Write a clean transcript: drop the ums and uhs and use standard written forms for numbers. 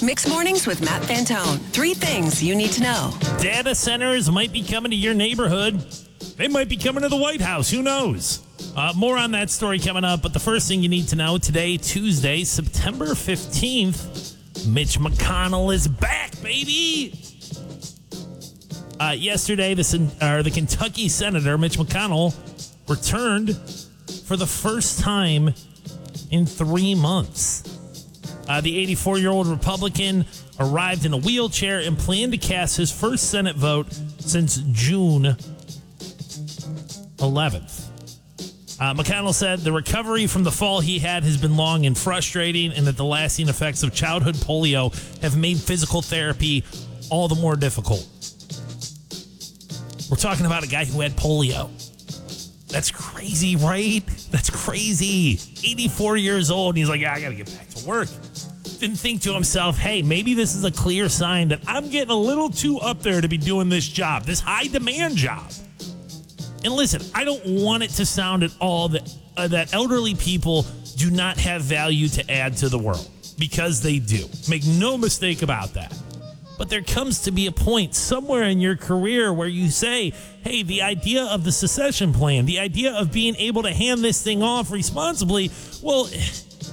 Mixed Mornings with Matt Fantone. 3 things you need to know. Data centers might be coming to your neighborhood. They might be coming to the White House. Who knows? More on that story coming up. But the first thing you need to know today, Tuesday, September 15th, Mitch McConnell is back, baby. Yesterday, the Kentucky Senator, Mitch McConnell, returned for the first time in 3 months. The 84-year-old Republican arrived in a wheelchair and planned to cast his first Senate vote since June 11th. McConnell said the recovery from the fall he had has been long and frustrating, and that the lasting effects of childhood polio have made physical therapy all the more difficult. We're talking about a guy who had polio. That's crazy, right? That's crazy. 84 years old, and he's like, I got to get back to work. Didn't think to himself, hey, maybe this is a clear sign that I'm getting a little too up there to be doing this job, this high-demand job. And listen, I don't want it to sound at all that elderly people do not have value to add to the world, because they do. Make no mistake about that. But there comes to be a point somewhere in your career where you say, hey, the idea of the succession plan, the idea of being able to hand this thing off responsibly, well,